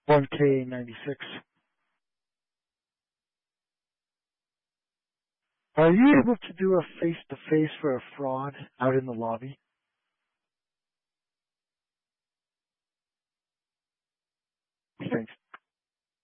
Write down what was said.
1K96. Are you able to do a face-to-face for a fraud out in the lobby?